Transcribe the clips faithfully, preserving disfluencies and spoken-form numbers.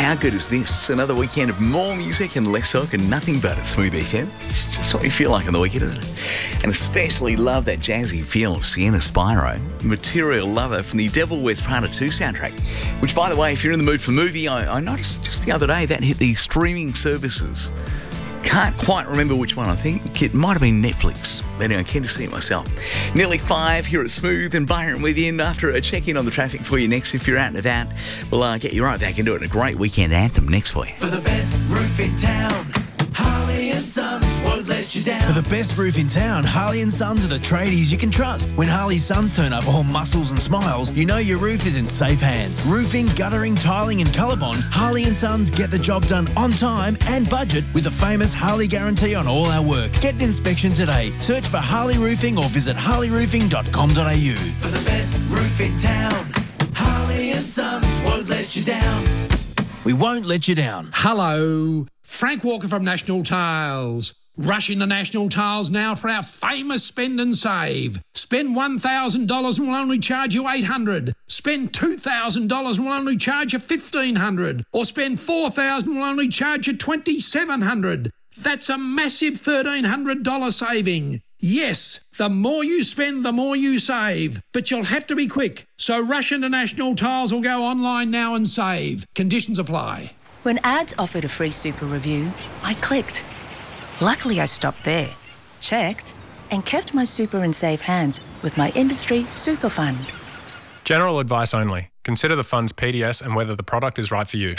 How good is this? Another weekend of more music and less talk and nothing but at Smooth F M. It's just what you feel like on the weekend, isn't it? And especially love that jazzy feel of Sienna Spiro, Material Lover from the Devil Wears Prada two soundtrack, which, by the way, if you're in the mood for movie, I, I noticed just the other day that hit the streaming services. Can't quite remember which one. I think it might have been Netflix. Anyway, I keen to see it myself. Nearly five here at Smooth and Byron with you. And after a check-in on the traffic for you next, if you're out and about, we'll uh, get you right back into it. A great weekend anthem next for you. For the best roof in town, Harley and Sons won't let you down. For the best roof in town, Harley and Sons are the tradies you can trust. When Harley's Sons turn up all muscles and smiles, you know your roof is in safe hands. Roofing, guttering, tiling and Colorbond, Harley and Sons get the job done on time and budget with the famous Harley guarantee on all our work. Get an inspection today. Search for Harley Roofing or visit harley roofing dot com dot a u. For the best roof in town, Harley and Sons won't let you down. We won't let you down. Hello, Frank Walker from National Tiles. Rush into National Tiles now for our famous spend and save. Spend one thousand dollars and we'll only charge you eight hundred dollars. Spend two thousand dollars and we'll only charge you fifteen hundred dollars. Or spend four thousand dollars and we'll only charge you twenty-seven hundred dollars. That's a massive thirteen hundred dollars saving. Yes, the more you spend, the more you save. But you'll have to be quick. So rush into National Tiles or go online now and save. Conditions apply. When ads offered a free super review, I clicked. Luckily, I stopped there, checked, and kept my super in safe hands with my industry super fund. General advice only. Consider the fund's P D S and whether the product is right for you.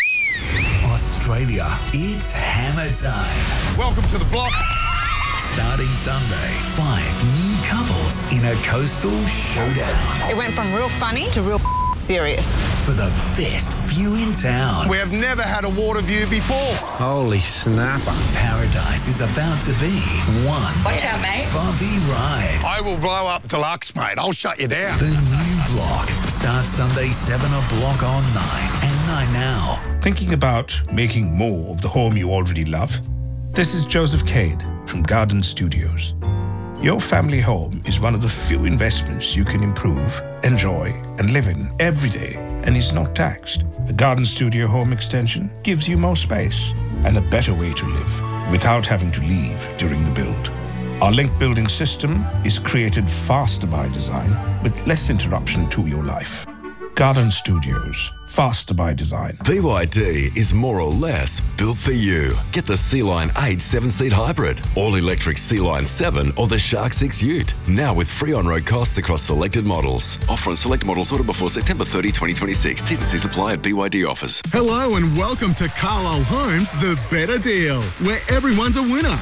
Australia, it's hammer time. Welcome to the block. Starting Sunday, five new couples in a coastal showdown. It went from real funny to real serious. For the best view in town. We have never had a water view before. Holy snapper. Paradise is about to be one. Watch out, mate. Bumpy ride. I will blow up deluxe, mate. I'll shut you down. The new block starts Sunday, seven o'clock on nine and nine now. Thinking about making more of the home you already love? This is Joseph Cade from Garden Studios. Your family home is one of the few investments you can improve, enjoy, and live in every day, and is not taxed. A Garden Studio home extension gives you more space and a better way to live without having to leave during the build. Our link building system is created faster by design with less interruption to your life. Garden Studios, faster by design. B Y D is more or less built for you. Get the Sea-Line eight seven-seat hybrid, all-electric Sea-Line seven or the Shark six Ute. Now with free on-road costs across selected models. Offer on select models ordered before September thirtieth, twenty twenty-six. T's and C's apply at B Y D offers. Hello and welcome to Carlisle Homes, the better deal, where everyone's a winner.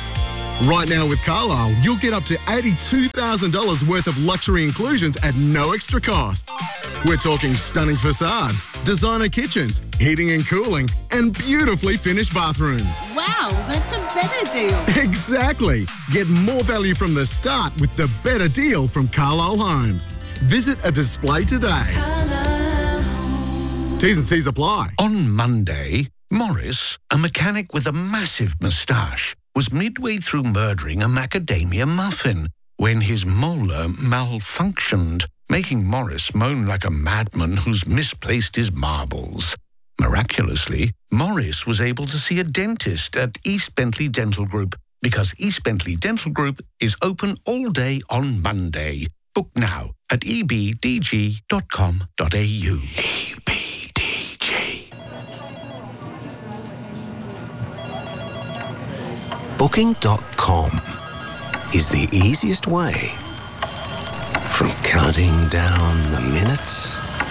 Right now with Carlisle, you'll get up to eighty-two thousand dollars worth of luxury inclusions at no extra cost. We're talking stunning facades, designer kitchens, heating and cooling, and beautifully finished bathrooms. Wow, that's a better deal. Exactly. Get more value from the start with the better deal from Carlisle Homes. Visit a display today. T's and C's apply. On Monday, Morris, a mechanic with a massive moustache, was midway through murdering a macadamia muffin when his molar malfunctioned, making Morris moan like a madman who's misplaced his marbles. Miraculously, Morris was able to see a dentist at East Bentley Dental Group because East Bentley Dental Group is open all day on Monday. Book now at e b d g dot com dot a u. E B D G. Booking dot com is the easiest way from counting down the minutes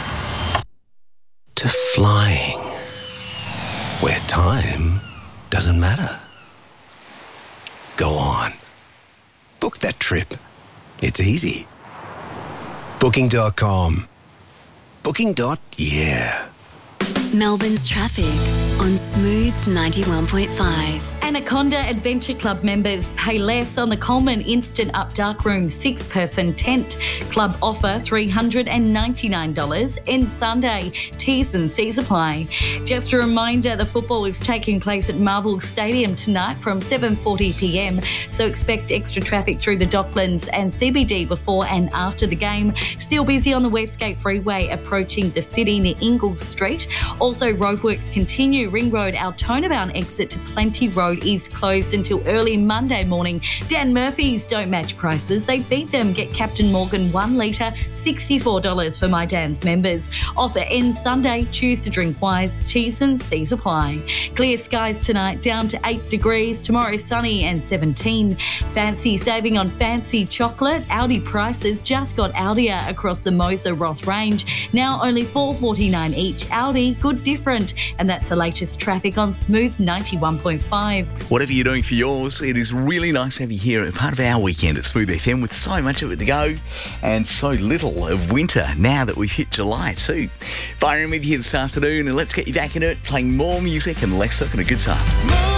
to flying, where time doesn't matter. Go on. Book that trip. It's easy. Booking dot com. Booking. Yeah. Melbourne's traffic on Smooth ninety-one point five. And Anaconda Adventure Club members pay less on the Coleman Instant Up Darkroom six-person tent. Club offer three hundred ninety-nine dollars. End Sunday. T's and C's apply. Just a reminder, the football is taking place at Marvel Stadium tonight from seven forty p m, so expect extra traffic through the Docklands and C B D before and after the game. Still busy on the Westgate Freeway approaching the city near Ingalls Street. Also, roadworks continue. Ring Road Altona bound exit to Plenty Road is closed until early Monday morning. Dan Murphy's don't match prices. They beat them. Get Captain Morgan one litre, sixty-four dollars for My Dan's members. Offer ends Sunday. Choose to drink wise. T's and C's apply. Clear skies tonight, down to eight degrees. Tomorrow sunny and seventeen. Fancy saving on fancy chocolate. Aldi prices just got Aldia across the Moser Ross range. Now only four dollars forty-nine each. Aldi, good different. And that's the latest traffic on Smooth ninety-one point five. Whatever you're doing for yours, it is really nice to have you here at part of our weekend at Smooth F M with so much of it to go and so little of winter now that we've hit July too. Byron with you here this afternoon, and let's get you back in it, playing more music and less talk and a good time.